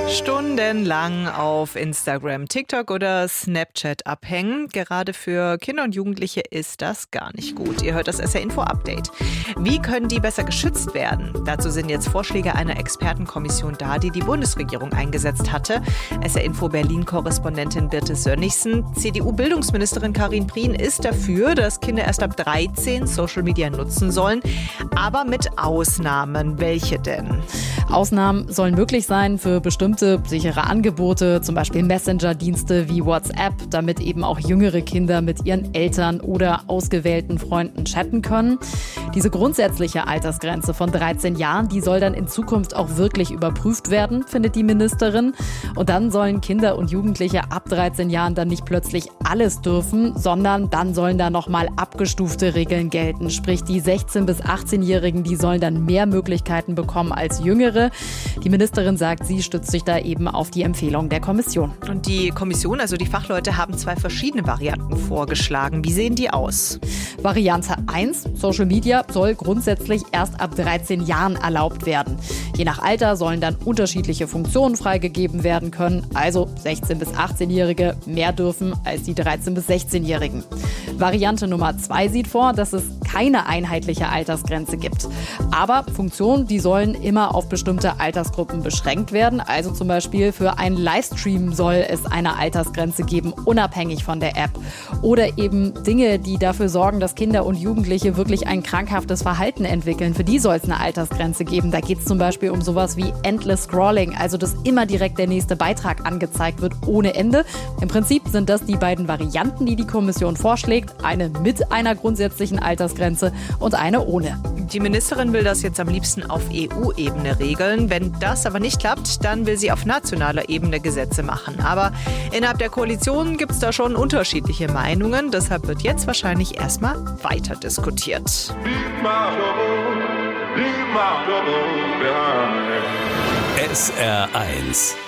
Stundenlang auf Instagram, TikTok oder Snapchat abhängen. Gerade für Kinder und Jugendliche ist das gar nicht gut. Ihr hört das SR-Info-Update. Wie können die besser geschützt werden? Dazu sind jetzt Vorschläge einer Expertenkommission da, die die Bundesregierung eingesetzt hatte. SR-Info Berlin-Korrespondentin Birte Sönnigsen. CDU-Bildungsministerin Karin Prien ist dafür, dass Kinder erst ab 13 Social Media nutzen sollen. Aber mit Ausnahmen. Welche denn? Ausnahmen sollen möglich sein für bestimmte sichere Angebote, zum Beispiel Messenger-Dienste wie WhatsApp, damit eben auch jüngere Kinder mit ihren Eltern oder ausgewählten Freunden chatten können. Diese grundsätzliche Altersgrenze von 13 Jahren, die soll dann in Zukunft auch wirklich überprüft werden, findet die Ministerin. Und dann sollen Kinder und Jugendliche ab 13 Jahren dann nicht plötzlich alles dürfen, sondern dann sollen da nochmal abgestufte Regeln gelten. Sprich, die 16- bis 18-Jährigen, die sollen dann mehr Möglichkeiten bekommen als Jüngere. Die Ministerin sagt, sie stützt sich da eben auf die Empfehlung der Kommission. Und die Kommission, also die Fachleute, haben 2 verschiedene Varianten vorgeschlagen. Wie sehen die aus? Variante 1, Social Media soll grundsätzlich erst ab 13 Jahren erlaubt werden. Je nach Alter sollen dann unterschiedliche Funktionen freigegeben werden können. Also 16- bis 18-Jährige mehr dürfen als die 13- bis 16-Jährigen. Variante Nummer 2 sieht vor, dass es keine einheitliche Altersgrenze gibt. Aber Funktionen, die sollen immer auf bestimmte Altersgruppen beschränkt werden. Also zum Beispiel für einen Livestream soll es eine Altersgrenze geben, unabhängig von der App. Oder eben Dinge, die dafür sorgen, dass Kinder und Jugendliche wirklich ein krankhaftes Verhalten entwickeln. Für die soll es eine Altersgrenze geben. Da geht es zum Beispiel um sowas wie Endless Scrolling, also dass immer direkt der nächste Beitrag angezeigt wird, ohne Ende. Im Prinzip sind das die beiden Varianten, die die Kommission vorschlägt. Eine mit einer grundsätzlichen Altersgrenze und eine ohne. Die Ministerin will das jetzt am liebsten auf EU-Ebene regeln. Wenn das aber nicht klappt, dann will sie auf nationaler Ebene Gesetze machen. Aber innerhalb der Koalition gibt es da schon unterschiedliche Meinungen. Deshalb wird jetzt wahrscheinlich erstmal weiter diskutiert. SR1